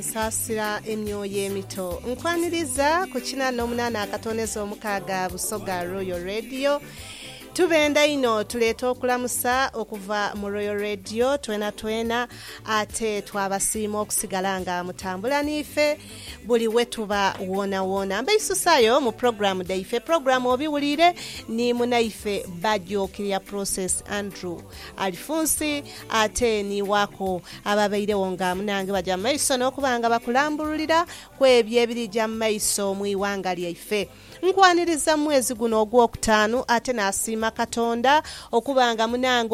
Saasira emyoyo emito nkwaniriza ku 98 akatoneza omukaaga Busoga Royal Radio. Tubenda ino tuleeta okulamusa okuva mu Royal Radio twena ate twabasiima okusigala nga mutambula nife buli wetuba wona mbaisusayo mu programu daife programu obiwulire ni munaife bajokirya process Andrew Alfonsi ate ni wako ababaire wonga munange baja maiso n'okubanga bakulambulira kwebye ebiri jya maiso mu iwanga lyaife. Nkwaniriza mwezi guno ogwokutaano ate nasima Katonda okubanga munange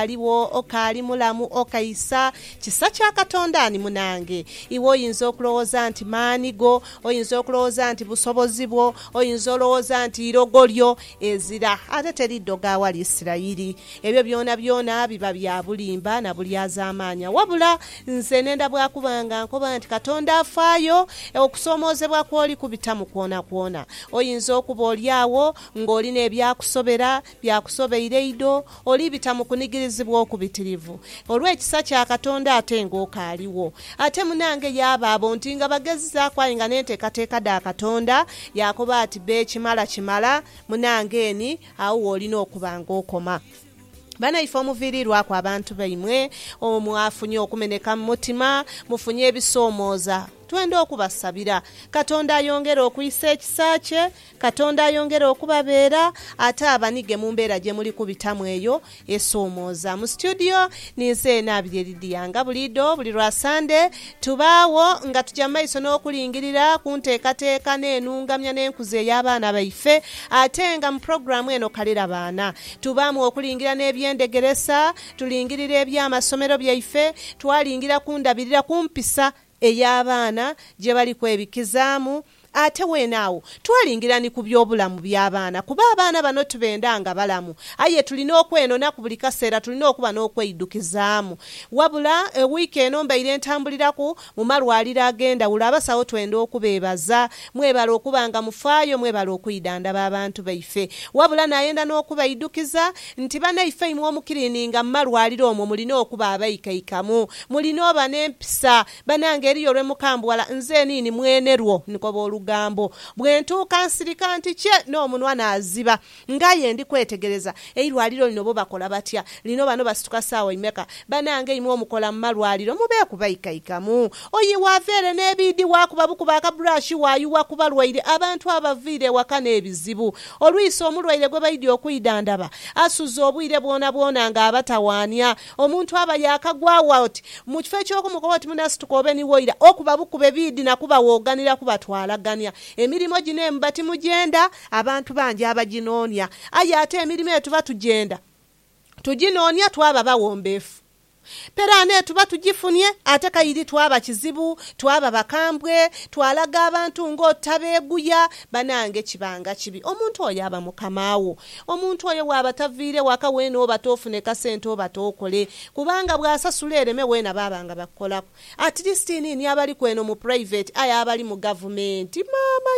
okali mulamu okayisa kisa kya Katonda ani munange iwo oyinza okulowooza nti maanigo oyinza okulowooza nti busobozi bwo oyinza olowooza nti irogolyo ezira ate teriddoga wali Isirayiri ebyo byona biba bya bulimba na bulyazaamaanya wabula nze nenda bwakubanga nkoba nti Katonda afaayo okusomoozebwa kwoli kubita mu kwona oyinza okuba olyawo ng'olina ebyakusobera byakusobeire ido oli bitamu kunigirizibwa okubitirivu olw'ekisa kya Katonda ate ng'okaaliwo ate munange yaba abo nti nga bagezisa kwayinga n'enteekateeka da Katonda yakoba ati kimala munange eni awo olina okuba ng'okoma. Bana ifo muvirirwako abantu baimwe omwafunye okumeneka mu mutima mufunye ebisomooza twende okubasabira Katonda ayongera okuyisa ekisa kye Katonda ayongera okubabeera ate abanige mu mbeera gye muli kubitamu eyo esomooza mu studio ninze nabyeridyanga bulido buli lwa Sunday tubaawo nga tujja maiso n'okulingirira kunteekateeka n'enungamya n'enkuze y'abaana baife ate nga mu programu eno kalera baana tubaamu okulingira n'ebyendegeresa tulingirira ebyamasomero byaife twalingira kundabirira kumpisa ey'abaana gye bali kwebikizaamu ate wenaawo twalingira ni ku byobulamu by'abaana kuba abaana bano tubenda nga balamu aye tulina okwenona ku buli kaseera tulina okuba n'okweyidukizaamu wabula wiiki eno mbaire ntambuliraku mu malwaliro agenda wula abasawo twenda okubeebaza mwebala okubanga mufaayo mwebala okuyidandaba abantu baife wabula nayenda n'okubayidukiza nti banaife imwe omukirininga mu malwaliro omwo mulina okuba abayikaikamu mulina oba n'empisa banange eriyo olw'emukambuwala nze niini mwenerwo nikoba gambo bwentuuka nsirika nti kye n'omunwa n'aziba ngaye ndi kwetegereza eirwaliro lino bo bakola batya lino bano basituka saawa imeka banange imwe omukola mu malwaliro mube kubayikaikamu oyiwaveere n'ebiidi wakuba bukuba akaburashi waayuwa kuba lwaire abantu abaviire waka n'ebizibu olwisa omulwaire gwe bayidi okuyidandaba asuza obwire bwona nga abatawaanya omuntu aba yakagwawa oti mu kifo eky'okumukoba oti munasituka obe niwoira okuba bukuba ebiidi nakuba wooganira kubatwalaga emirimu gino embati mugenda abantu bangi abaginoonya aye ate emirimu etuba tugenda tuginoonya twaba bawombeefu perane tuba tugifunye ate kayiri twaba kizibu twaba bakambwe twalaga abantu ng'otabeeguya banange kibanga kibi omuntu oyo aba mukamaawo omuntu oyo bw'abataviire waka weena oba toofune kasente oba tookole kubanga bw'asasula ereme weena baabanga bakukolako at least nini abali kweno mu private aye abali mu gavumenti maama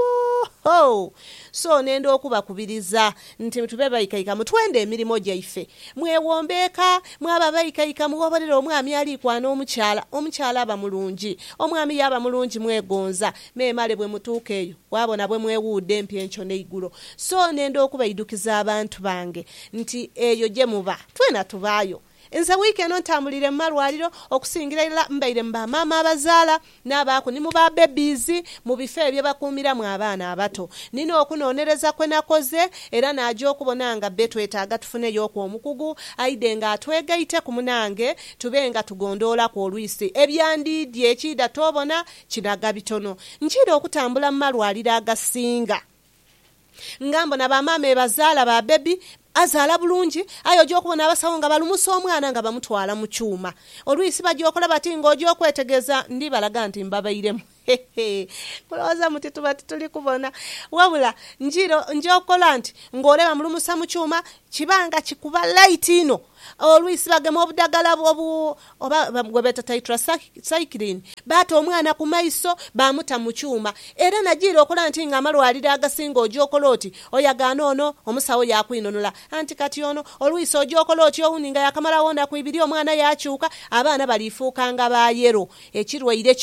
nnyabo so nenda okubakubiriza nti tube bayikaika mutwende emirimo gyaife mwewombeeka mwaba bayikaika muwobolera omwami alikwana omukyala aba mulungi omwami yaba mulungi mwegonza memale bwe mutuuka eyo wabona bwe mwewuudde empya enkyo n'eigulo so nenda okubayidukiza abantu bange nti eyo gye muba twena tubaayo Nze weekend ntambulire mu malwaliro okusingira ila mbaire mba mama abazaala n'abaako ni mu ba babies mu bifo ebyo bakuumira mu abaana abato nino okunonereza kwe nakoze era najo okubona nga be twetaaga tufune yoko omukugu aide nga atwegaite ku munange tubenga tugondoola ku olwisi ebyandidye ekida tobona kiraga bitono nkira okutambula mu malwaliro agasinga ngambo na bamama ebazaala ba baby azaala bulungi ayo gyokubona abasawo nga balumusa omwana nga bamutwala mu kyuma olwisi bagyokola bati ng'ogyokwetegeeza ndi balaga nti mbabairemu kulowooza muti tuba tuli kubona wabula njokola nti ng'oleba mulumusa mu kyuma kibanga kikuba light ino olwisi bagema obudagala oba gwebeta tetracycline bata omwana ku maiso bamuta mu kyuma era nagira okola nti nga amalwaliro agasinga ogyokola oti oyagana ono omusawo yakwinonola anti kati ono olwisi ogyokola oti owuninga yakamala wonda ku ibiri omwana yakyuka abaana balifuuka nga bayero ekirwaire kino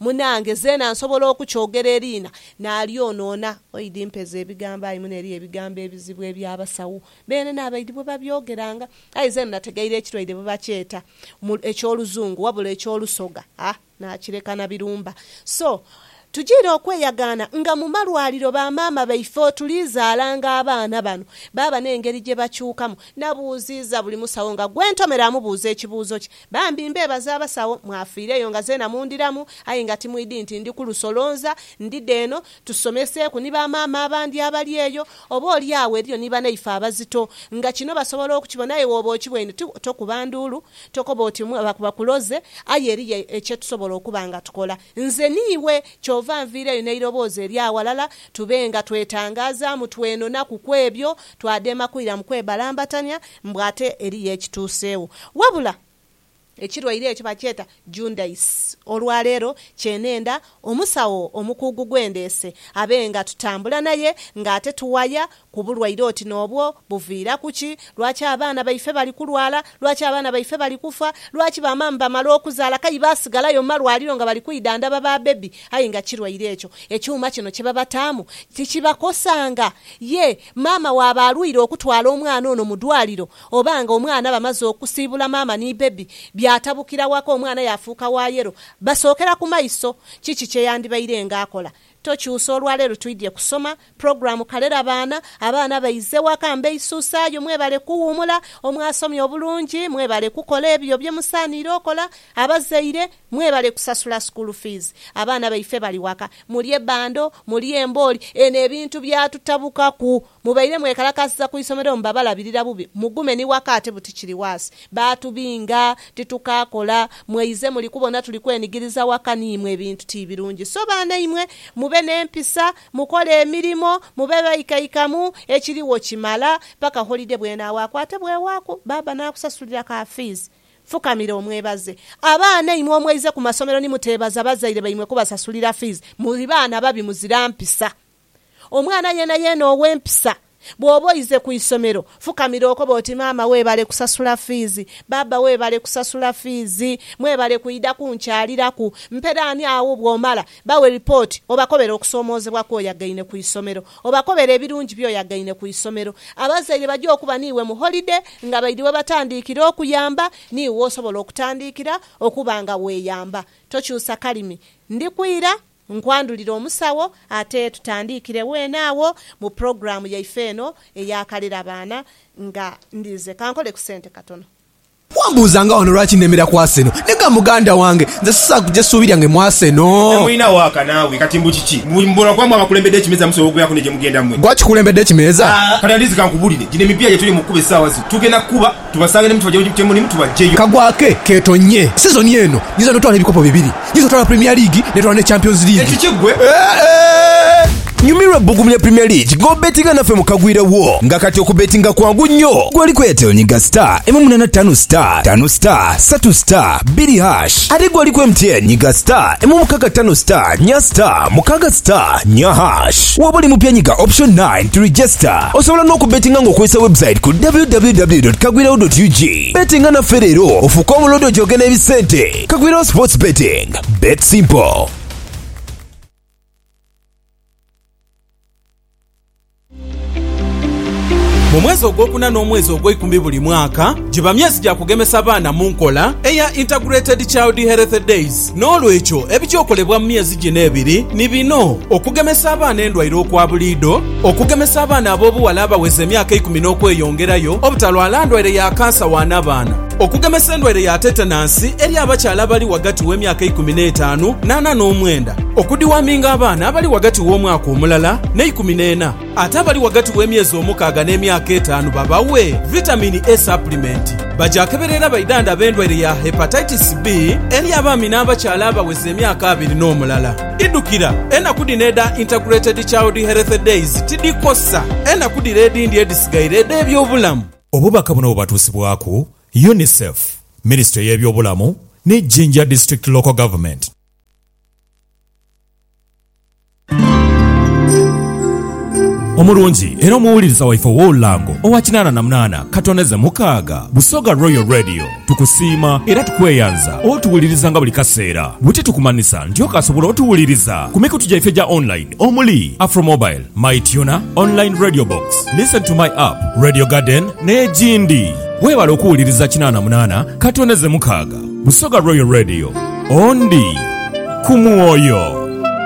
munange zena nsobola okukyogera erina n'alyonoona oyidi mpeza ebigambo ayi muneri ebigambo ebizibu ebyabasawo bene n'abaidi bwe babyogeranga ayi zena nategeire ekirwaire bwe bakyeta ekyoluzungu wabula ekyolusoga nakireka na birumba so tujira okweyagana nga mu malwaliro ba maama baife tulizaalanga abaana bano baba n'engeri gye bakyukamu nabuuziza buli musawo nga gwentomera amubuuza ekibuuzo kye bambi mbeebaza abasawo mwafiireyo nga zeena mundiramu ayi nga timwidi nti ndi ku lusolonza ndidde eno tusomeseeku ni bamaama abandi abali eyo oba oli awo eriyo ni banaife abazito nga kino basobola okukibona ye wooba okibwene tokubanduulu tokoba oti bakuloze ayi eri ekyetusobola okuba nga tukola nze niiwe vanvireyo neirobooza eri awalala tubenga twetangaza mutwenona ku kwebyo twadema kuira mu kwebalambatanya mbwate eri yekituuseewo wabula ekirwaire ekyo bakyeta Jaundice olwaleero kyenenda omusawo omukugu gwendeese abenga tutambula naye ng'ate tuwaya ku bulwaire oti n'obwo buviira kuki lwaki abaana baife bali kulwala lwaki abaana baife bali kufa lwaki bamaama bamala okuzaala kayi baasigalayo mu malwaliro nga bali kwidandaba ba bebi ayi nga kirwaire ekyo ekyuma kino kye babataamu tikibakosanga ye maama waaba alwire okutwala omwana ono mu ddwaliro obanga omwana bamaze okusiibula maama ni bebi byatabukira wako omwana yafuuka wayero basookera ku maiso kiki kyeyandibaire ng'akola tokyusa olwaleero twidye kusoma programu kalera abaana bayize waka mbeisuusaayo mwebale kuwumula omwasomye obulungi mwebale kukola ebyo bye musaanira okola abazaire mwebale kusasula school fees abaana baife bali waka muli ebbando muli embooli eno ebintu byatutabukaku mubaire mwekalakasiza ku isomero mubabalabirira bubi mugume ni waka ate butikiri waasi baatubinga titukakola mweyize muli kubona tuli kwenigiriza waka niimwe ebintu tibirungi so baana imwe mube n'empisa mukole emirimo mube bayikaikamu ekiriwo kimala paka holiday bwena akwate bwewaku baba nakusasulira ka fees fukamira omwebaze abaana imwe omweize ku masomero ni mutebaza bazaire baimwe kubasasulira fees muri baana babi muzira mpisa omwana yena ow'empisa bw'oboyize ku isomero fukamira okoba oti maama weebale kusasula fees baba weebale kusasula fees mwebale kuyida kunkyaliraku mperaani awo bw'omala bawe report obakobera okusomoozebwa kwoyagaine ku isomero obakobera ebirungi byoyagaine ku isomero abazaire bajja okuba niiwe mu holiday nga bayidiwe batandikira okuyamba niiwe osobola okutandikira okuba nga weeyamba tokyusa kalimi ndikwira nkwandulira omusawo ate tutandikire wenaawo mu programu yaife eno eyakalera abaana nga ndize kankole ku sente katono wambuuzanga wano lwaki nemera ku Arsenal nega muganda wange nze sisakujja suubirya nge mu Arsenal mulina waaka naawe katimbu kiki mbona kwamu abakulembedde ekimeza musobola okuyako ne gye mugenda mmwe gwakikulembeddde ekimeza kati andizi kankubulire gino emipiira gye tuli mu kuba essaawa zi tugenda kuba tubasange ne mutubajemulimu tubajjeyo kagwake ketonye sizoni eno nyiza notwala ebikopo bibiri nyiza otwala Premier League netwala ne Champions League ekikiggwe nyumirwa ebbugumu lya Premier League ng'obetinga naffe mu kagwirawo nga kati okubetinga kwangu nnyo gwali kweyatero nyiga star M85 star 5 star 3 star 2 hash ate gwali ku MTN nyiga star M65 star 4 star 6 star 4 hash waba oli mupya nyiga option 9 to register osobola n'okubetinga ng'okozesa website ku www.kagwirawo.ug betinga naffe leero ofuuke omulondo gy'ogenda ebisente Kagwirawo sports betting bet simple. mu mwezi ogwokuna n'omwezi ogw'ekumbi buli mwaka giba myezi gya kugemesa abaana mu nkola eya Integrated Child Health Days n'olwekyo ebikyokolebwa mu myezi gino ebiri ni bino: okugemesa abaana endwaire okwa buliido, okugemesa abaana ab'obuwala abaweza emyaka 10 n'okweyongerayo obutalwala ndwaire ya kansa waana abaana, okugemesa endwaire ya tetanasi eri abakyala abali wagati w'emyaka 15 n'49, okudiwaminga abaana abali wagati w'omwaka omulala ne 14 ate abali wagati w'emyezi 6 n'emyaka 5 babawe vitamini A supplement. Bajakeberera baidanda b'endwaire ya hepatitis B eri abaami n'abakyala abaweza emyaka 2 n'omulala. Idukira enakudineda Integrated Child Health Days tidikosa enakudira edindi edisigaire eby'obulamu. Obubaka buno bubatuusibwako UNICEF, Ministry y'ebyobulamu ne Jinja District Local Government. omulungi era omuwuliriza waife ow'olulango owa 88 katoneze mukaaga Busoga Royal Radio tukusiima era tukweyanza otuwuliriza nga buli kaseera bwe tetukumanisa nti okasobola otuwuliriza ku mikutu gyaife gya online omuli Afromobile, MyTuner, Online Radio Box, Listen to My App, Radio Garden n'egindi. Weebala okuwuliriza 88 katoneze mukaaga Busoga Royal Radio ondi ku mwoyo.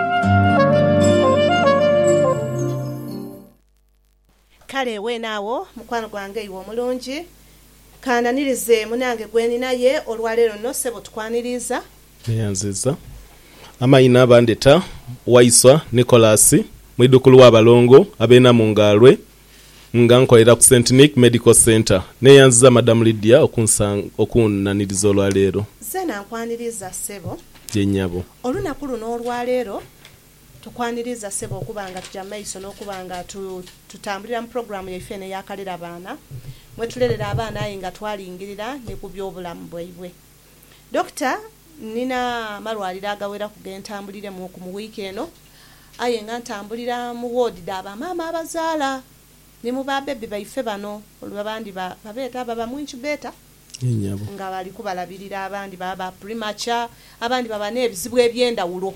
Kale wenaawo mukwano gwange iwe omulungi kananirize munange gweni naye olwaleero nno sebo tukwaniriza neyanziza amayina abandeta Waiswa Nicholas mwidukulu w'abalongo abeena mu ngalwe nga nkolera ku St. Nick Medical Center neyanziza Madam Lydia okunaniriza olwaleero zena nkwaniriza sebo jenyabo olunaku luno olwaleero tukwaniriza sebo okubanga tujja maiso n'okubanga tutambulira mu programu yaife eno eyakalera abaana mwe tulelera abaana aye nga twalingirira ne ku by'obulamu bwaibwe. Dokita nina malwaliro agawera kugentambulire mu wiiki eno aye nga ntambulira mu wodi d'abamaama abazaala ne mu babebbi baife bano olwabandi babeeta baba mu incubator nga bali kubalabirira abandi baba premature abandi baba n'ebizibu ebyendawulo.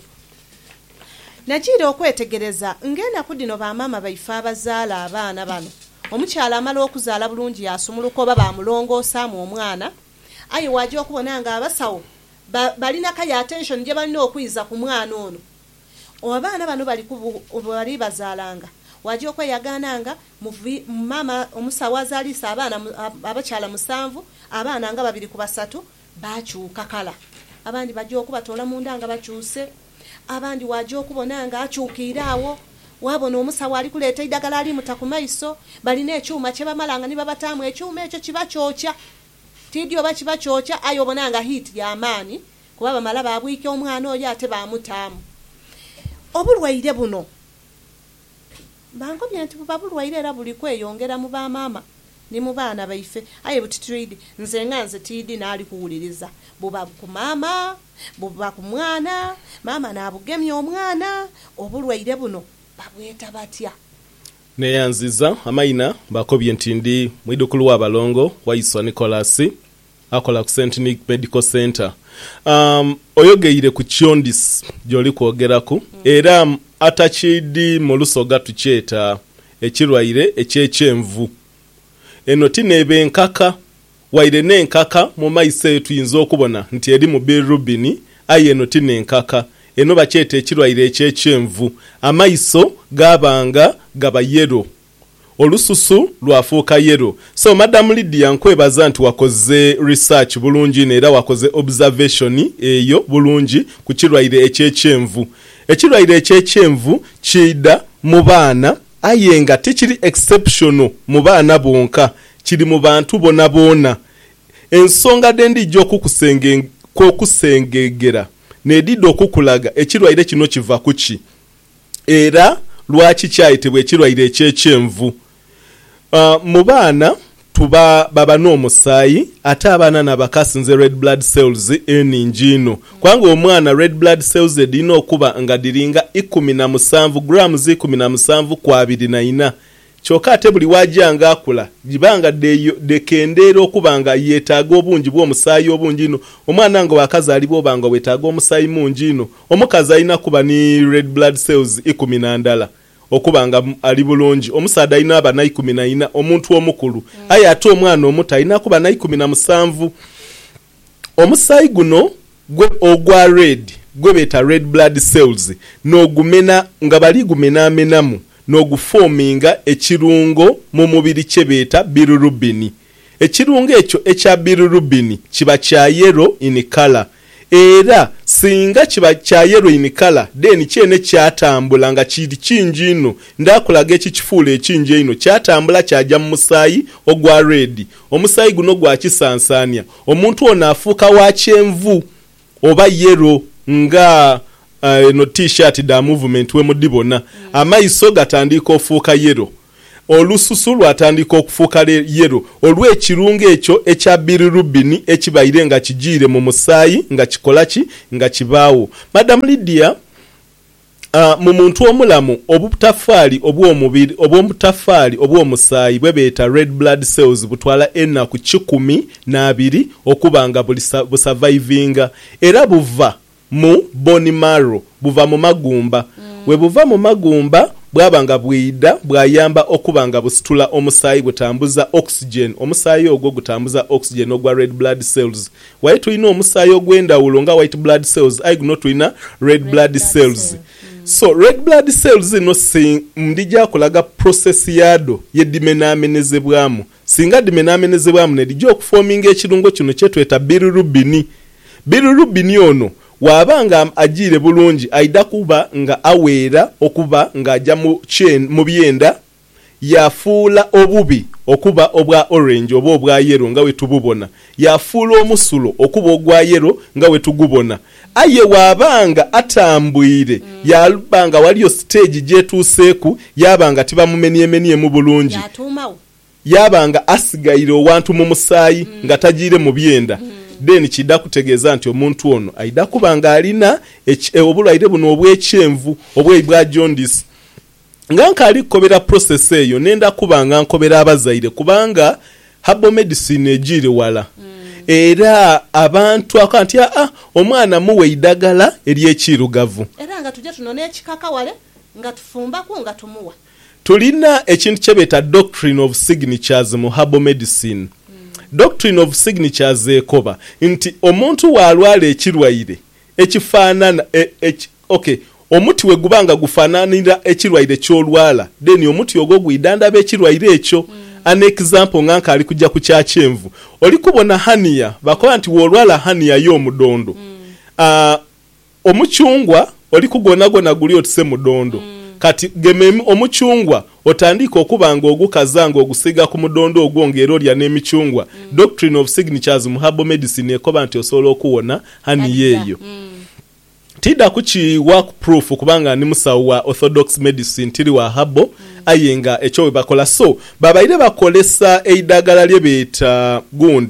Nagira okwetegereza ngenda kudino bamaama baife abazaala abaana bano omukyala amala okuzaala bulungi yasumuluka oba bamulongoosamu omwana aye wajja okubona nga abasawo balina kaya attention gye balina okuyiza ku mwana ono abaana bano bali bazaalanga wajja okweyagaananga mama omusawo azaalisa abaana abakyala 7 abaana nga 2 ku 3 bakyuka kala abandi bajja okubatoola munda nga bakyuse abandi wajja okubona nga akyukiraawo wabona omusawo ali kuleeta idagala ali mutaku maiso balina ekyuma kye bamalanga ne babataamu ekyuma ekyo kibakyokya tiddi oba kibakyokya aye obona nga heat y'amaanyi kuba bamala babwika omwana oyo ate bamutaamu. Obulwaire buno bangobye nti buba bulwaire era buli kweyongera mu bamaama ne mu baana baife aye butitwidi nze nga nze tiddi n'ali kuwuliriza buba ku maama buba ku mwana maama n'abugemya omwana obulwaire buno babweta batya. Neyanziza amayina bakobye ntindi mwidukulu w'abalongo Waiswa Nicholas akola ku St. Nick Medical Center. Oyogeire ku kyondis gyoli kwogerako era atachidi mu Lusoga tukyeta ekirwaire ekyekyenvu eno tinebe nkaka waire n'enkaka mu maiso tuyinza okubona nti eri mu bilirubini aye eno tinenkaka eno bakyeta ekirwaire ekyekyenvu amaiso gabanga gaba yero olususu lwafuuka yero. So Madam Lydia nkwebaza nti wakoze research bulungi era wakoze observation eyo bulungi ku kirwaire ekyekyenvu. Ekirwaire ekyekyenvu kida mu baana aye nga tikiri exceptional mu baana bonka kiri mu bantu bona bona. Ensonga dendijja okukusengegera nedidde okukulaga ekirwaire kino kiva kuki era lwaki kyayitibwa ekirwaire ekyekyenvu. Mu baana baba n'omusaayi ate abaana nabakasinze red blood cells eningino kwanga omwana red blood cells edina okuba nga diringa 17 grams 17 kwa 24 kyokka ate buli wajja nga akula gibanga dekendera okuba nga yeetaaga obungi bw'omusaayi obungi ino omwana nga wakazaalibwa obanga weetaaga omusaayi mungi ino omukazi alina kuba ni red blood cells 12 okuba nga ali bulungi omusaadde alina aba 14 omuntu omukulu aye ate omwana omuto alina kuba 17. Omusaayi guno ogwa red gwe beta red blood cells n'ogumena nga bali gumenamenamu n'oguforminga ekirungo mu mubiri kye beta bilirubini. Ekirungo ekyo ekya bilirubini kiba kya yellow in color era singa kiba kya yellow in color then kyene kyatambula nga kiri kingi ino ndakulaga ekikifuula ekingi ino kyatambula kyajja mu musaayi ogwa red omusaayi guno gwa kisansanya omuntu ono afuuka wa kyenvu oba yellow nga no t-shirt da movement we mudibona amaiso gatandika ofuuka yellow olususu lwatandika okufuuka yellow olw'ekirungo ekyo ekya bilirubini ekibaire nga kigiire mu musaayi nga kikola ki nga kibaawo. Madam Lydia mu muntu omulamu obutafaali obw'omubiri obw'omutafaali obw'omusaayi bwe beeta red blood cells butwala ennaku 12 okuba nga busurvivinga era buva mu bone marrow buva mu magumba we buva mu magumba bwaba nga bwida bwayamba okuba nga busitula omusaayi butambuza oxygen omusaayi ogwo gutambuza oxygen ogwa red blood cells waye tulina omusaayi ogw'endawulo nga white blood cells ayi guno tulina red blood cells. So red blood cells no ndija kulaga process yado yedimenamenezebwamu singa dimenamenezebwamu nedija okuforminga ekirungo kino kyetweta bilirubin ono wabanga ajire bulungi aida kuba nga aweera okuba nga ajja mu byenda yafuula obubi okuba obwa orange oba obwa yellow nga wetububona yafuula omusulo okuba ogwa yellow nga wetugubona aye wabanga atambwire yabanga waliyo stage gyetuuseeku yabanga tibamumenye mu bulungi yabanga asigaire owantu mu musaayi nga tagiire mu byenda then kidda kutegeeza nti omuntu ono aida kubanga alina obulwaire buno obw'ekyenvu obwa jaundice nga nkali kukobera process eyo nenda kubanga nkobera abazaire kubanga herbal medicine ejire wala era abantu akanti omwana muwe idagala ery'ekirugavu era nga tujja tunone ekikaka wale nga tufumbako nga tumuwa tulina ekintu kyebeta doctrine of signatures mu herbal medicine. Doctrine of signatures ekoba nti omuntu walwala ekirwaire ekifaanana omuti we gubanga gufaananira ekirwaire kyolwala then omuti ogwo gwidanda ekirwaire ekyo an example nganka ali kujja ku kyakyenvu oli kubona hania bakola nti wolwala hania y'omudondo omuchungwa oli kugonagona guli otise mudondo kati geme omuchungwa otandika okubanga ogukazanga ogusiga ku mudondo ogwongera olya n'emichungwa doctrine of signatures mu herbal medicine ekoba nti osobola okuwona hani yeeyo tida kuchi work proof kubanga ni musawo wa orthodox medicine tiri wa herbal ayenga ekyo we bakola so babaire bakolesa eidagala lyebeta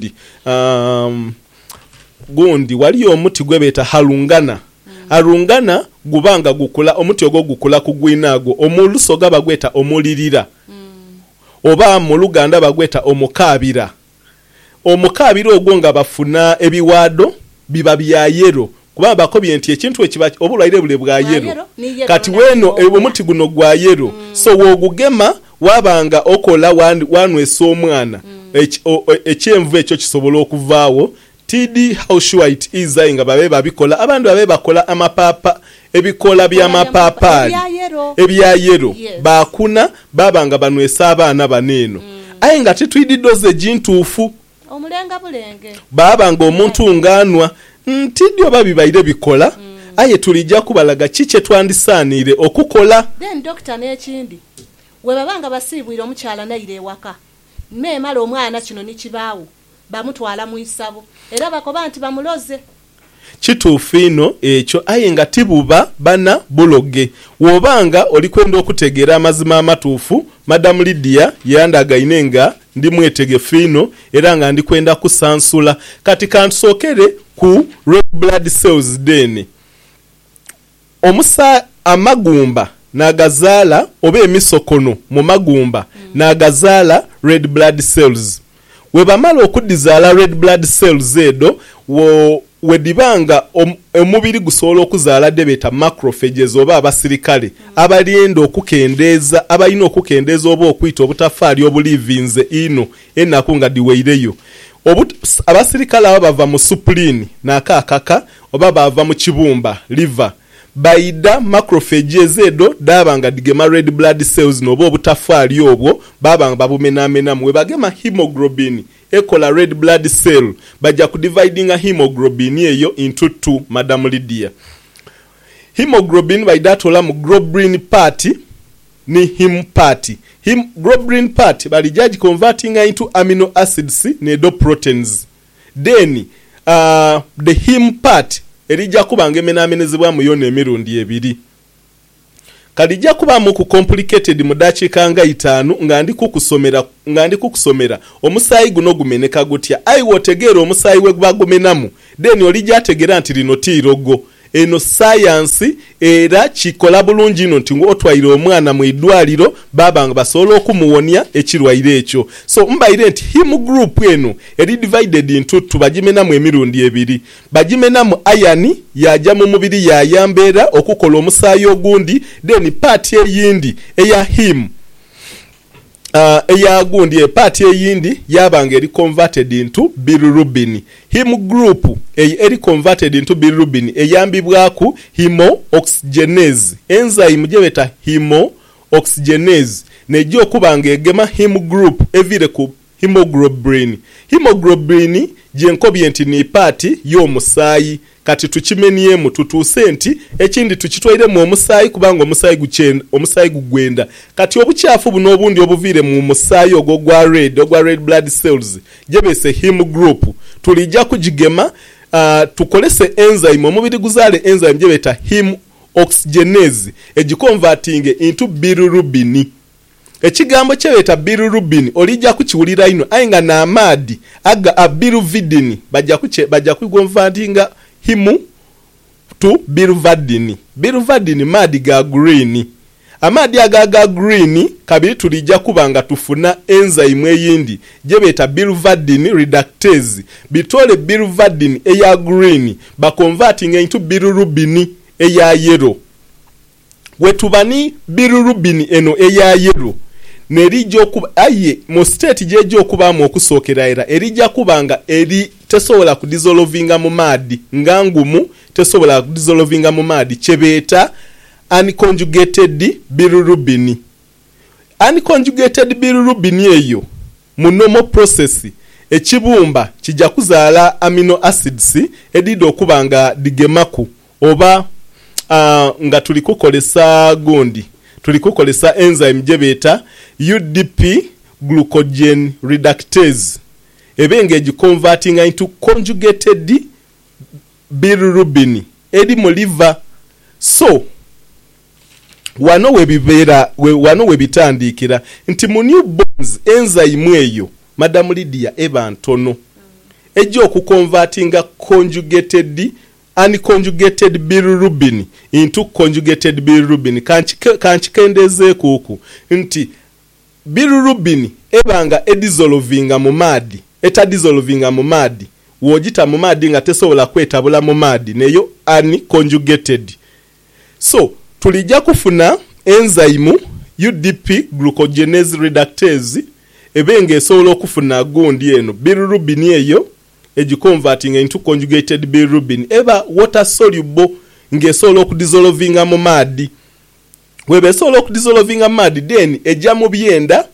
gundi wali omuti gwebeta halungana arungana gubanga gukula omuti ogwo gukula kugwinago omuluso gaba gweta omulirira oba mu Luganda bagweta omukabira ogwo nga bafuna ebiwado biba bya yero kuba bakobye nti ekintu ekiba obulwaire bule bwa yero kati weno omuti guno gwa yero so wogugema wabanga okola wanwesa omwana ekyenvu ekyo kisobola okuvaawo TD how sure it is nga babe babikola abantu babe bakola amapapa ebikola by'amapapali ebya yero bakuna babanga banwesa abaana baneno aye nga tetwididoze jintuufu omulenga bulenge babanga omuntu nganwa ntidyo babibaire bikola aye tulijja kubalaga kiche twandisaanire okukola then doctor n'ekindi we babanga basiibwira omukyala naire ewaka mmemala omwana kino nikibaawo bamutwala mu isabo era bakoba nti bamuloze kituufu ino ekyo aye nga tibuba bana buloge wobanga oli kwenda okutegeera amazima amatuufu Madam Lydia yandagaine nga ndi mwetegefu ino era nga ndi kwenda kusansula kati kansokere ku red blood cells deni omusa amagumba nagazaala oba emisokono mu magumba nagazaala red blood cells webamala okudizaala red blood cells edo wedibanga omubiri gusobola okuzaala debeta macrophages oba abasirikale abalyenda okukendeeza abalina okukendeeza oba okuyita obutafaali obulivinze ino enaku nga diweireyo abasirikale abo bava mu supulini n'akaakaka oba bava mu kibumba liver baida macrophages edo dabanga digema red blood cells nobo obutafaali obwo babanga babumenamenamu we bagema hemoglobin ekola red blood cell bajja kudividinga hemoglobin eyo into two Madam Lydia hemoglobin baida tola mu globulin part ni heme part globulin part bali judge converting into amino acids nedo proteins then the heme part erija kubanga emenamenezebwa mu yona emirundi ebiri kalijja kuba mu ku complicated mu dakiika nga 5 nga ndi kukusomera omusaayi guno gumeneka gutya ayi wotegeera omusaayi we gwagumenamu then olijja ategeera nti lino tiirogo eno science era kikola bulungi ino nti otwaire omwana mu idwaliro babanga basobola okumuwonya ekirwaire ekyo. So mbaire nti him group eno eri divided into tubagimenamu emirundi ebiri. Bagimenamu iron yaja mu mubiri yayambera okukola omusaayi ogundi, then part eyindi eya him eya gundi part eyindi yabanga eri converted into bilirubin. Him group eri converted into bilirubin eyambibwaku hemo-oxygenase enzyme gyebeta hemo-oxygenase nejo okubanga egema him group evire ku hemoglobin. Hemoglobin gyenkobi enti ni part y'omusaayi. Kati tukimeniemu tutuuse nti ekindi tukitwaire mu omusaayi kubanga omusaayi gugwenda. Kati obukyafu buno obundi obuvire mu musaayi ogwo gwa red blood cells gyebese heme group tulijja kugigema tukolese enzyme omubiri guzaale enzyme gyebeta heme oxygenase egiconverting into bilirubin. Ekigambo kyebeta bilirubin olijja kukiwulira ino ayenga n'amaadi aga bilirubin bajja kugonvertinga himu to bilirubin. Bilirubin maadi ga green. Amaadi aga green kabiri tulijja kubanga tufuna enzyme eyindi gyebeta bilirubin reductase bitole bilirubin eya green ba converting into bilirubin eya yellow. Wetubani bilirubin eno eya yellow nerijja okuba aye mu state jeje okubamu okusookera era erijja kubanga eri tesobola kudissolvinga mu maadi ngangumu tesobola kudissolvinga mu maadi kyebeta unconjugated bilirubin. Unconjugated bilirubin eyo mu normal process ekibumba kijja kuzaala amino acids edido okubanga digemaku oba nga tulikukolesa gundi tulikukolesa enzyme gyebeta UDP glucogen reductase ebenge egiconverting into conjugated bilirubin edi mu liver. So wano we bitandikira nti mu newborns enzyme eyo Madam Lydia eba ntono ejjo okuconvertinga unconjugated bilirubin into conjugated bilirubin. Kanchikendeze kuku nti bilirubin ebanga edissolvinga mu maadi etadissolvinga mu maadi wojita mu maadi nga tesobola kwetabula mu maadi neyo unconjugated. So tulijja kufuna enzyme UDP glucogenase reductase ebenge esobola okufuna gundi eno bilirubin eyo egiconverting into conjugated bilirubin eba water soluble ngesobola okudissolvinga mu maadi. Webe esobola okudissolvinga mu maadi then ejja mu byenda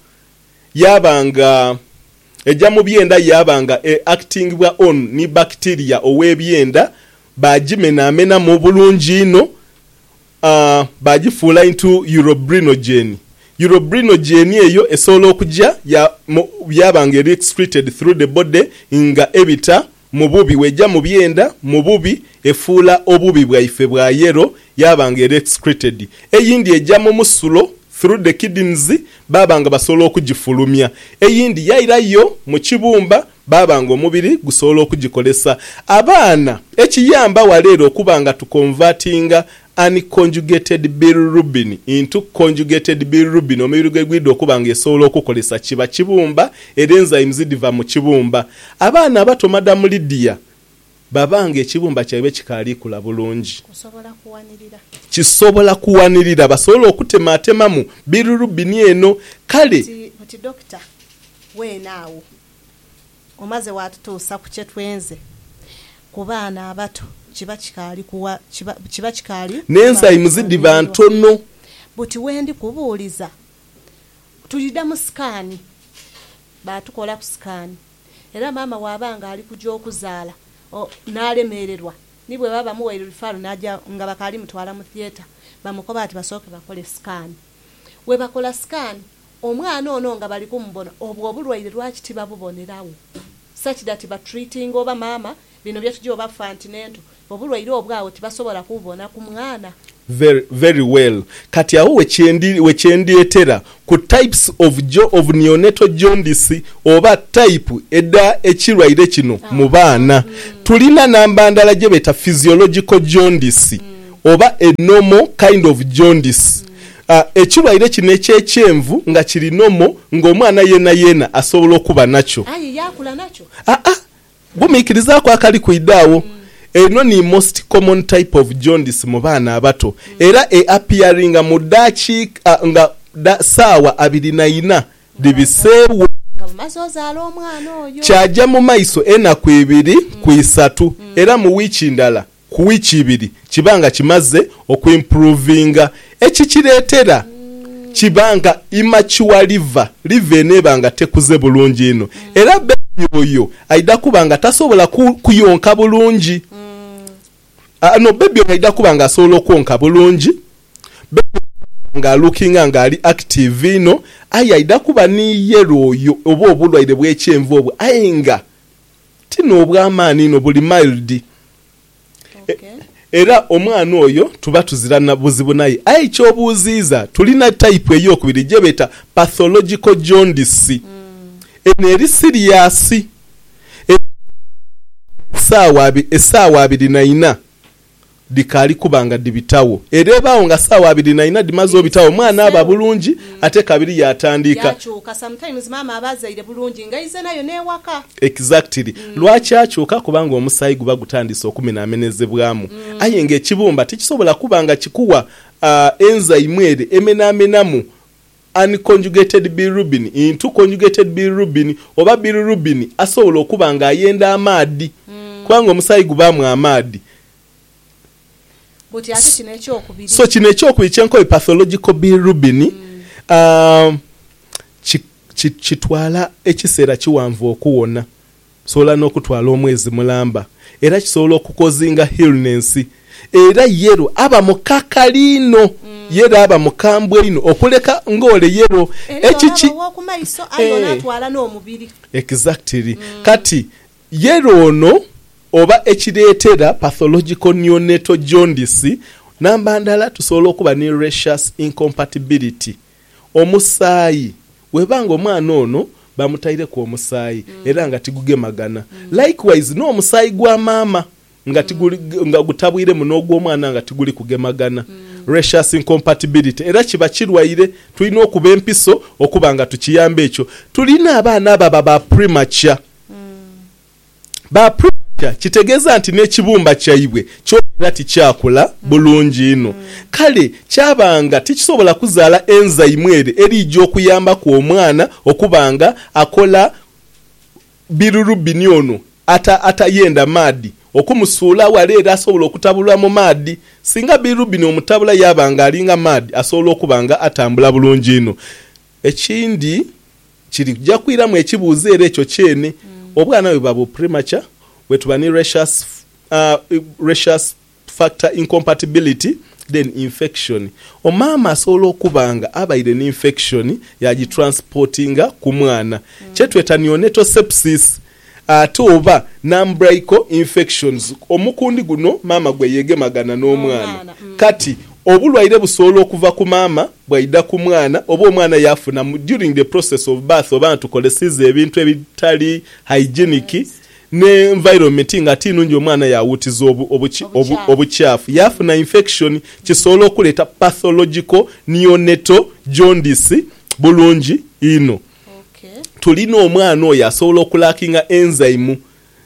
yabanga acting bwa on ni bacteria owebyenda bagimena mu bulungi ino bagifuula into urobrinogen. Urobrinogen eyo esobola okujja yabanga eri excreted through the body nga ebita mu bubi wejja mu byenda mu bubi efuula obubi bwaife bwa yero yabanga eri excreted. Eyindi ejja mu musulo through the kidneys babanga basobola okugifulumya. Eyindi yairayo mu kibumba babanga omubiri gusobola okugikolesa. Abaana ekiyamba waleero okubanga tukonvertinga unconjugated bilirubin into conjugated bilirubin omubiri gwegwidde okubanga esobola okukolesa kiba kibumba era enzymes zidiva mu kibumba. Abaana abato Madam Lydia babanga ekibumba kyabwe kikaali kula bulungi kisobola kuwanirira basobola okutematemamu bilirubin eno kale buti doctor wenaawo omaze watutuusa ku kyetwenze ku baana abato kiba kikaali n'enzymes zidiva ntono buti wendi kubuuliza tulida mu sikaani batukola ku sikaani era maama wabanga ali kujja okuzaala n'alemererwa nibwe baba muwaire rifaro najja nga bakali mutwala mu theater bamukoba ati basooke bakole scan. We bakola scan omwana ono nga bali kumubona obwo obulwaire lwaki tibabubonerawo such that ba treating oba mama bino byetujja obafa antinento obulwaire obwawo tibasobola kubona ku mwana. Very, very well. Kati awo wekyendietera ku types of neonatal jaundice oba type edda ekirwaire kino mu baana tulina namba ndala gye beta physiological jaundice oba a normal kind of jaundice. Ekirwaire kino ekyekyenvu nga kiri normal ng'omwana yena asobola okuba nakyo. Ayi yakula nakyo. Gumiikirizaako akali kuidaawo. Eno ni most common type of jaundice mu baana abato era appearing mu dakiika nga saawa 24 dibiseewo kyajja mu maiso enaku 2 ku 3 era mu wiiki ndala ku wiiki 2 kibanga kimaze okuimprovinga ekikireetera kibanga immature liver enebanga tekuze bulungi ino era oyo aida kubanga tasobola kuyonka bulungi. No baby aida kubanga asobola okwonka bulungi nga looking nga ali active ino aida kuba ni yellow oyo oba obulwaire bw'ekyenvu obwo ayenga tino obw'amaani ino buli mild. Era omwana oyo tuba tuzirana buzibu naye ekyobuuziiza tulina type ey'okubiri gye beta pathological jaundice. Eno eri serious. Essaawa 24 dikali kubanga dibitawo era ebaawo nga ssaawa 24 dimaze obitawo mwana aba bulungi ate kabiri yatandika yakyuka sometimes mama abazaire bulungi nga ize nayo newaka. Exactly. Lwaki akyuka kubanga omusaayi guba gutandise okumenamenezebwamu aye ng'ekibumba tekisobola kubanga kikuwa enzyme ere emenamenamu unconjugated bilirubin into conjugated bilirubin oba bilirubin asobola okuba nga ayenda amaadi kubanga omusaayi gubaamu amaadi. Buti ate kino ekyokubiri. So kino ekyokubiri kyenkoye pathological bilirubin kitwala ekiseera kiwanvu okuwona sobola n'okutwala omwezi mulamba era kisobola okukozinga illness era yero aba mukakalino yero aba mukambwe ino okuleka ngole yero ekiki okumaiso ayona atwala n'omubiri. Exactly. Kati yero ono oba ekireetera pathological neonatal jaundice namba ndala tusobola okuba ne rhesus incompatibility. Omusaayi webanga omwana ono bamutaire ku omusaayi era nga tigugemagana. Likewise n'omusaayi gwa maama nga gutabwire muno gw'omwana nga tiguli kugemagana. Rhesus incompatibility era kiba kirwaire tulina okuba empiso okuba nga tukiyamba ekyo. Tulina abaana aba ba premature. Ba premature kitegeeza nti n'ekibumba kyaibwe kyonna tikyakula bulungi ino. Kale kyabanga tikisobola kuzaala enzyme erijja okuyamba ku omwana okubanga akola bilirubin ono atayenda maadi okumusuula wale era asobola okutabulwa mu maadi. Singa bilirubin omutabula yabanga alinga maadi asobola okubanga atambula bulungi ino. Ekindi kiri kujja kwiramu ekibuuzo era ekyo kyene obwana bwe baba premature wetuba ni rhesus factor incompatibility then infection. Omama asobola okubanga abaire ni infection yagitransportinga ku mwana kyetweta neonatal sepsis ate oba numbrical infections. Omukundi guno mama gwe yegemagana n'omwana kati obulwaire busobola okuva ku mama bwaida ku mwana oba omwana yafuna during the process of birth oba tukolesiza ebintu ebitali hygienic ne environment nga tinungi omwana yawutiza obukyafu yafuna infection kisobola okuleeta pathological neonatal jaundice bulungi ino. Tulina omwana oyo asobola okulakinga enzyme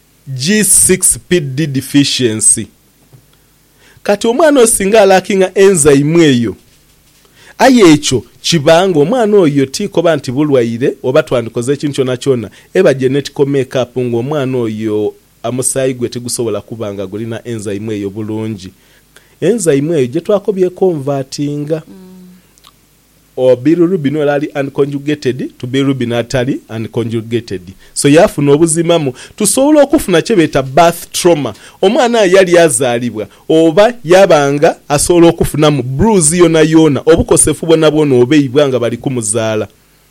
G6PD deficiency. Kati omwana oyo singa alakinga enzyme eyo aye ekyo kibanga omwana oyo tikoba nti bulwaire oba twandikoze ekintu kyonna kyonna eba genetical makeup ng'omwana oyo amusaayi gwe tegusobola kubanga gulina enzyme eyo bulungi. Enzyme eyo gye twakobye convertinga o bilirubin ali unconjugated to bilirubin atali unconjugated. So yafuna obuzimamu tusobola okufuna kyebeta birth trauma. Omwana yali yazaalibwa oba yabanga asobola okufuna mu bruise yona obukosefu bwona bwona obeibwa nga bali kumuzaala.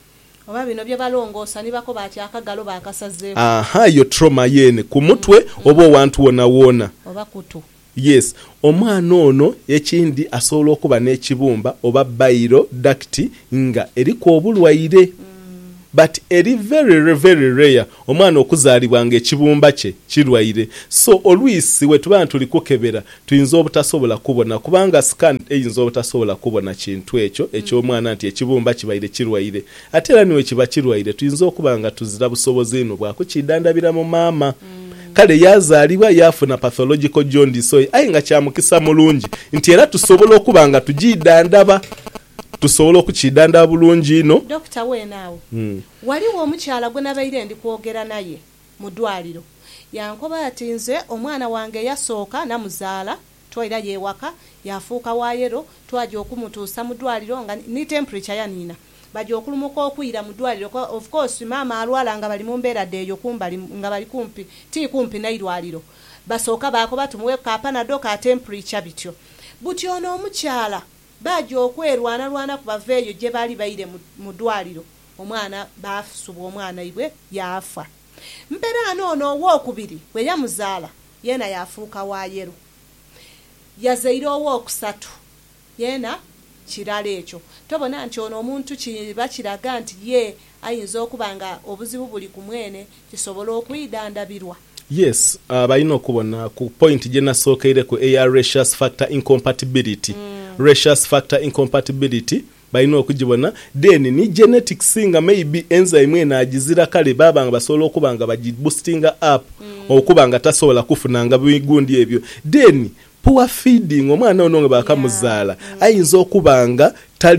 oba bino bye balongoosa ne bako batyakagalo bakasazeeko yo trauma yene ku mutwe oba owantu wona wona oba kutu. Yes, omwana ono ekindi asobola okuba n'ekibumba oba bayiro dakti nga eriko obulwaire. But eri very rare omwana okuzaalibwa ng'ekibumba kye kirwaire. So olwisi we tuba tulikukebera tuyinza obutasobola kubona kubanga scan eyinza obutasobola kubona kintu ekyo eky'omwana nti ekibumba kibaire kirwaire. Ate era niwe kiba kirwaire tuyinza okuba nga tuzira busobozi eno bwakukidandabira mu maama. Kale yazaalibwa yafuna pathological jaundice aye nga kyamukisa mulungi nti era tusobola okuba nga tugidandaba tusobola okukidanda bulungi ino. Dr. Wenaawo waliwo omukyala gwe nabaire ndi kwogera naye mu ddwaliro yankoba ati nze omwana wange yasooka namuzaala twaira yewaka yafuuka wayero twaja okumutuusa mu ddwaliro nga ni temperature yanina baje okulumuka okuyira mu ddwaliro. Of course maama alwala nga bali mu mbeera ddeeyo kumbali nga bali kumpi kumpi n'eirwaliro basooka baako batumuwe kapanado ka temperature bityo butyo n'omukyala baje okwerwana ku baveeyo gye bali bayire mu ddwaliro omwana bafusuba omwana ibwe yafa. Mbeera ono owookubiri bwe yamuzaala yeena yafuuka wayero yazaire owookusatu yeena kirala ekyo. Tobona nti ono omuntu kiba kiraga nti ye ayinza okuba nga obuzibu buli ku mwene kisobola okuyidandabirwa. Yes, balina okubona ku point gye nasookeire ku rhesus factor incompatibility. Rhesus factor incompatibility balina okugibona then ni genetics nga maybe enzyme ena agizira kale baba nga basobola okuba nga bagiboostinga up okuba nga tasobola kufunanga bigundi ebyo. Then poor feeding omwana ono nga bakamuzaala ayinza okuba nga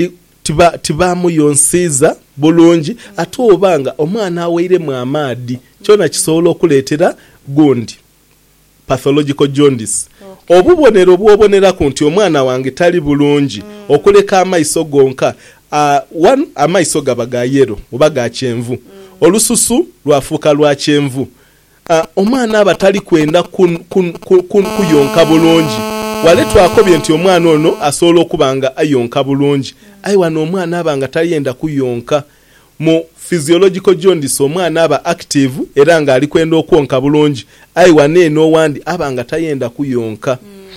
tibamuyonsiza bulungi ate obanga omwana aweiremu amaadi kyona kisobola okuleetera gundi pathological jaundice. Obubonero bwoboneraku nti omwana wange tali bulungi okuleka amaiso gonka one amaiso gaba ga yero oba ga kyenvu olususu lwafuuka lwa kyenvu. Omwana abatali kwenda kuyonka bulungi wale twakobye nti omwana ono asobola okuba nga ayonka bulungi ayi wano omwana abanga tayenda kuyonka. Mu physiological jaundice omwana aba active era nga ali kwenda okwonka bulungi ayi wane n'owandi abanga tayenda kuyonka.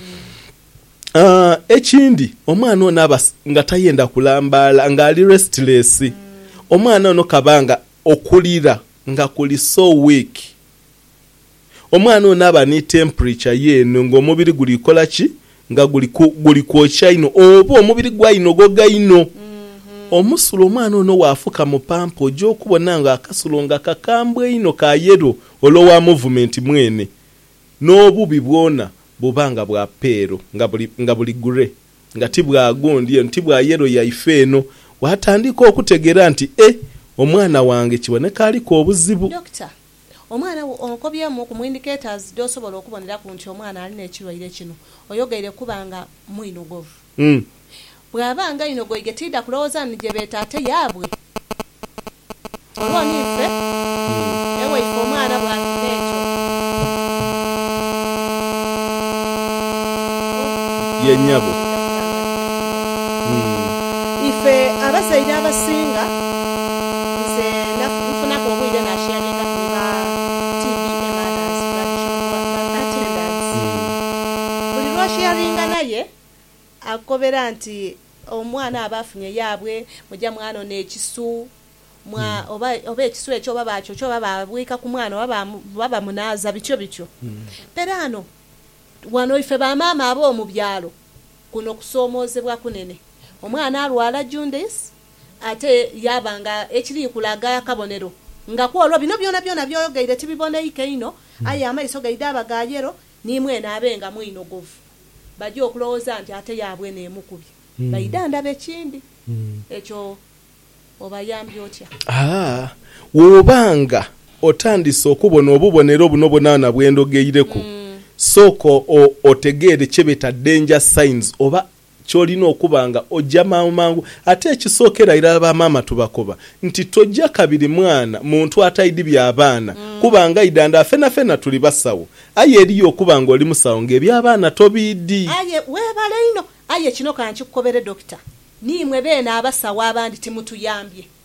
Ekindi omwana ono aba nga tayenda kulambala nga ali restless. Omwana ono kabanga okulira nga kuli so weak. Omwana ono aba ni temperature yeno ng'omubiri guli kola ki nga guli kwokya ino oba omubiri gwa ino goga ino. Omusulo omwana ono waafuka mu pampo gy'okubona nga akasulo nga kakambwe ino ka yero olwowa movement mwene n'obubi bwona bubanga bwa peero nga buli gure nga tibwa gundi eno tibwa yero yaife eno watandika okutegera nti omwana wange kiboneka aliko obuzibu. Doctor, omwana onkobyemu ku mu indicators dosobola okubonera ku nti omwana alina ekirwaire kino oyogeire kubanga mwinogovu. Bwabanga inogoige tida kulowooza ni gye beeta ate yaabwe olwoniife ewe ife omwana bwafuna ekyo yennyabo. Ife abazaire abasinga nze nafunako obwire nasharinga kuba TBA mothers attendants buli lwasharinga naye akobera nti omwana abafunye yaabwe mujja mwana n'ekisu oba ekisu ekyo baba kyo baba bwika ku mwana baba munaza bityo perano wano ife ba mama abo mu byalo kuno kusoomozebwa kunene omwana alwala jaundice ate yabanga ekiri kulaga akabonero nga kwolwo bino byona byoyogeire tibiboneike ino aye amaiso gaidaba ga yero nimwe naabenga mwinogovu bajja okulowooza nti ate yaabwe n'emukubye bayidanda bekindi ekyo obayambye otya. Wobanga otandise okubona obubonero buno bwonna bwendogeireko soko otegeere kyebeta danger signs oba kyolina okubanga ojja mangu ate ekisookera ira bamaama tubakoba nti tojja kabiri mwana muntu atayidibya abaana kubanga idanda fena tuli basawo aye eriyo okubanga oli musawo ng'ebyabaana tobidi aye webale ino aye kino kankikukobere dokita nimwe beena abasawo abandi timutuyambye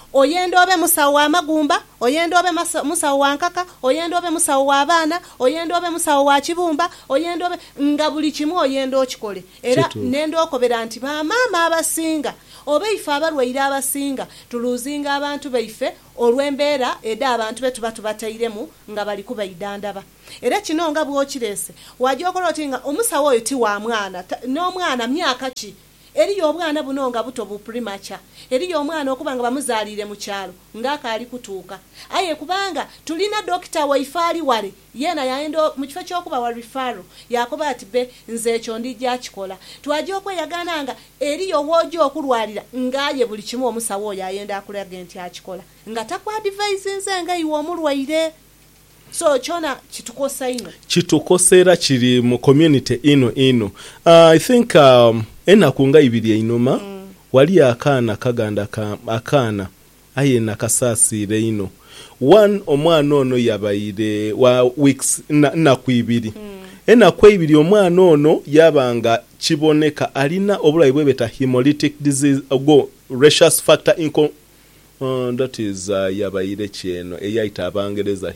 oyenda obe musawo wa magumba, oyenda obe musawo wa nkaka, oyenda obe musawo wa abaana, oyenda obe musawo wa kibumba, oyenda obe nga buli kimu oyenda okikole. Era nenda okobera nti bamaama abasinga oba ife abalwaire abasinga tuluzinga abantu baife olw'embeera edda abantu be tuba tubatairemu nga bali kubaidandaba. Era kino nga bw'okirese wajja okola oti nga omusawo oyo ti wa mwana n'omwana myaka ki eriyo obwana buno nga buto bu premature, eriyo omwana okuba nga bamuzaalire mu kyalo ng'akaali kutuuka. Aye kubanga tulina dokita waife ali wale yena yaenda mu kifo ky'okuba wa referral yakoba ati be nze ekyo ndijja kikola. Twajja okweyagana nga eriyo wojja okulwalira ng'aye buli kimu omusawo oyo ayenda akulaga nti akikola nga takwadvise nze nga iwe omulwaire. So chona kitukosa ino kitukosera kiri mu community ino I think enakunga ibiri inoma wali akana kaganda akana aye nakasasire ino one omwana ono yabaire wa weeks na kwibiri enakwibiri omwana ono yabanga kiboneka alina obulayi bwebeta hemolytic disease go rhesus factor that is yabaire cheno eyaita abangereza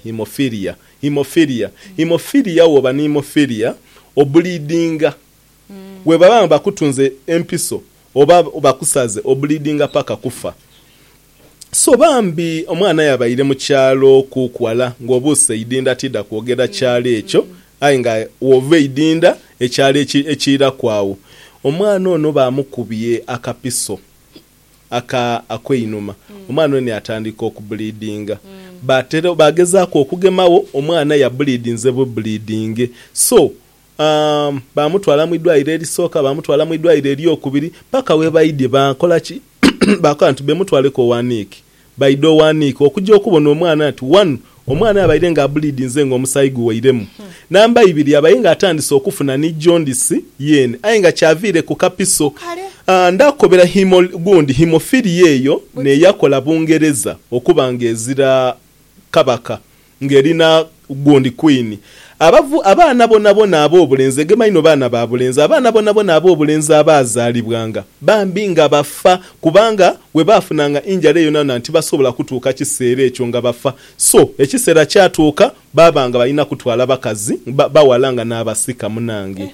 hemophilia oba ni hemophilia obleedinga webaba bakutunze empiso oba bakusaze obleedinga paka kufa. So bambi omwana yabaire mu kyalo kukwala ng'obuse idinda tida kwogera kyalo ekyo ayi nga wove idinda ekyalo ekira kwawo omwana ono bamukubiye akapiso akweinuma omwana ne atandika okubleedinga batero bagezaako okugemawo omwana ya bleedinze bu bleeding. So bamutwala mu idwaire erisooka bamutwala mu idwaire eryokubiri paka webayidde bakola ki bakola nti bemutwaleko 1 week baido 1 week okujja okubona omwana ati 1 omwana yabaire nga bleedinze ngo omusayi guwairemu namba 2 yabaye nga atandise okufuna ni jaundice yene aye nga kyaviire ku kapiso ndakobera hemophilia eyo ne yakola bungereza okubanga ezira kabaka ngerina gundi queen abaana bonna ab'obulenzi gemaino baana ba bulenzi abaana bonna ab'obulenzi abazaalibwanga bambi nga bafa kubanga we bafunanga injala eyo nana nti basobola kutuuka kiseera ekyo nga bafa. So ekiseera kyatuuka babanga balina kutwala bakazi bawalanga n'abasika munange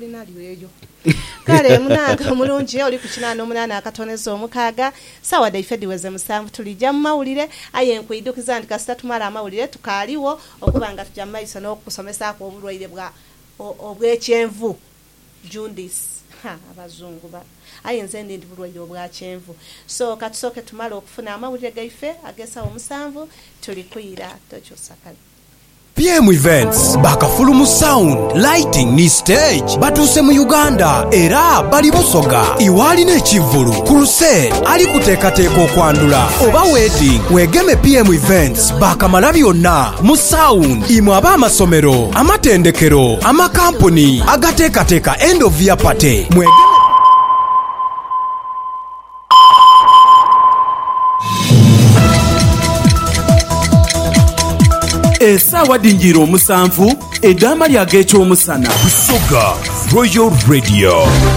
kale munanga mulungi oli ku 88 akatonezo omukaaga sawa daife diweze musanvu tulijja mu mawulire aye nkwidukiza ndi kasita tumala amawulire tukaaliwo okubanga tujja maiso n'okusomesa ko obulwaire obw'ekyenvu jaundice abazungu ba aye nze ndi bulwaire obw'ekyenvu. So katusoke tumala okufuna amawulire gaife agesa omusanvu tulikwira tokyosakale PM Events bakafulumu sound lighting ni stage batuse mu Uganda era bali Busoga iwali n'ekivulu crusade ali kuteekateeka okwandula oba wedding wegeme PM Events bakamala byonna mu sound imwe abamasomero amatendekero amakampuni agateekateeka end of year party mwegeme Esawa dinjiro omusanvu edama lyag'ekyomusana Busoga Royal Radio.